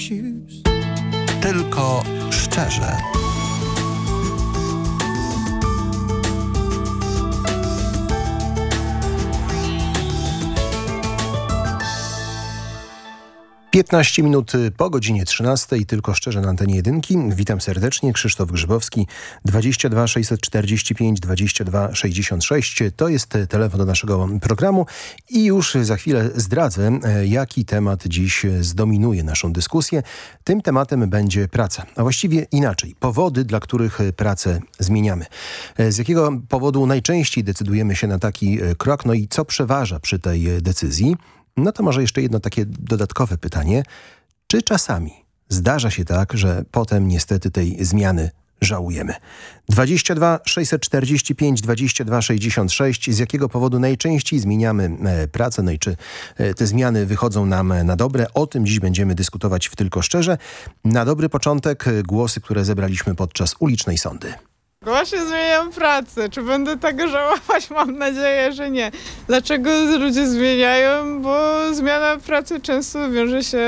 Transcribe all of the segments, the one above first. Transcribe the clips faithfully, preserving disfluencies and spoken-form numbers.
Tylko szczerze. piętnaście minut po godzinie trzynastej, tylko szczerze na antenie jedynki. Witam serdecznie, Krzysztof Grzybowski, dwadzieścia dwa sześćset czterdzieści pięć dwadzieścia dwa sześćdziesiąt sześć. To jest telefon do naszego programu i już za chwilę zdradzę, jaki temat dziś zdominuje naszą dyskusję. Tym tematem będzie praca, a właściwie inaczej, powody, dla których pracę zmieniamy. Z jakiego powodu najczęściej decydujemy się na taki krok, no i co przeważa przy tej decyzji? No to może jeszcze jedno takie dodatkowe pytanie. Czy czasami zdarza się tak, że potem niestety tej zmiany żałujemy? dwadzieścia dwa sześćset czterdzieści pięć dwadzieścia dwa sześćdziesiąt sześć. Z jakiego powodu najczęściej zmieniamy e, pracę? No i czy e, te zmiany wychodzą nam na dobre? O tym dziś będziemy dyskutować w Tylko Szczerze. Na dobry początek e, głosy, które zebraliśmy podczas ulicznej sondy. Właśnie zmieniam pracę. Czy będę tego żałować? Mam nadzieję, że nie. Dlaczego ludzie zmieniają? Bo zmiana pracy często wiąże się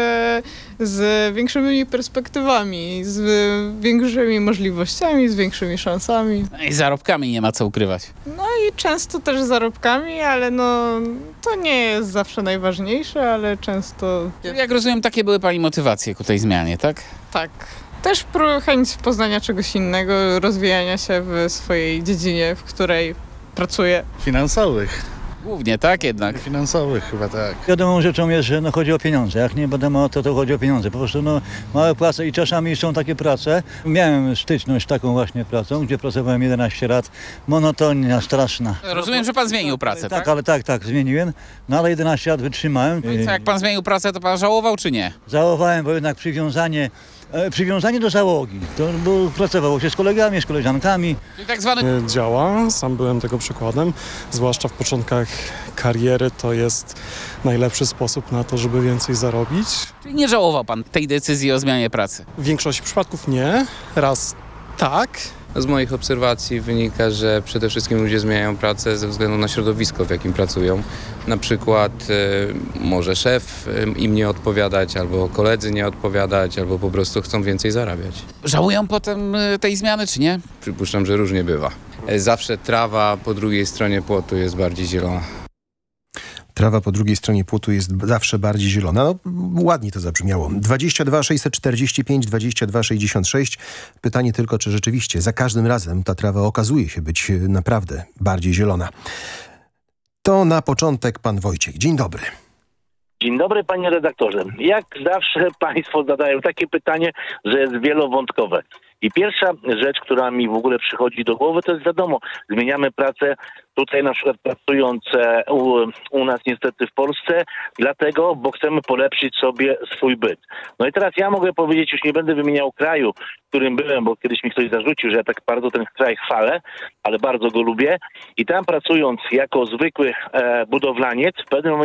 z większymi perspektywami, z większymi możliwościami, z większymi szansami. No i zarobkami nie ma co ukrywać. No i często też zarobkami, ale no to nie jest zawsze najważniejsze, ale często... Jak rozumiem, takie były pani motywacje ku tej zmianie, tak? Tak. Też chęć poznania czegoś innego, rozwijania się w swojej dziedzinie, w której pracuję. Finansowych. Głównie tak jednak. Finansowych chyba tak. Wiadomą rzeczą jest, że no chodzi o pieniądze. Jak nie wiadomo, to to chodzi o pieniądze. Po prostu no, małe prace i czasami są takie prace. Miałem styczność z taką właśnie pracą, gdzie pracowałem jedenaście lat. Monotonia straszna. Rozumiem, że pan zmienił pracę, tak? tak? Ale tak, tak, zmieniłem. No ale jedenaście lat wytrzymałem. No i co, jak pan zmienił pracę, to pan żałował czy nie? Żałowałem, bo jednak przywiązanie, e, przywiązanie do załogi. To bo pracowało się z kolegami, z koleżankami. Czyli tak zwany... Działa, sam byłem tego przykładem, zwłaszcza w początkach kariery to jest najlepszy sposób na to, żeby więcej zarobić. Czyli nie żałował pan tej decyzji o zmianie pracy? W większości przypadków nie, raz tak. Z moich obserwacji wynika, że przede wszystkim ludzie zmieniają pracę ze względu na środowisko, w jakim pracują. Na przykład y, może szef y, im nie odpowiadać, albo koledzy nie odpowiadać, albo po prostu chcą więcej zarabiać. Żałują potem y, tej zmiany czy nie? Przypuszczam, że różnie bywa. Y, zawsze trawa po drugiej stronie płotu jest bardziej zielona. Trawa po drugiej stronie płotu jest zawsze bardziej zielona. No, ładnie to zabrzmiało. dwadzieścia dwa sześćset czterdzieści pięć dwadzieścia dwa sześćdziesiąt sześć. Pytanie tylko, czy rzeczywiście za każdym razem ta trawa okazuje się być naprawdę bardziej zielona. To na początek pan Wojciech. Dzień dobry. Dzień dobry, panie redaktorze. Jak zawsze państwo zadają takie pytanie, że jest wielowątkowe. I pierwsza rzecz, która mi w ogóle przychodzi do głowy, to jest wiadomo, zmieniamy pracę tutaj na przykład pracując u, u nas niestety w Polsce, dlatego, bo chcemy polepszyć sobie swój byt. No i teraz ja mogę powiedzieć, już nie będę wymieniał kraju, w którym byłem, bo kiedyś mi ktoś zarzucił, że ja tak bardzo ten kraj chwalę, ale bardzo go lubię. I tam pracując jako zwykły e, budowlaniec, w pewnym momencie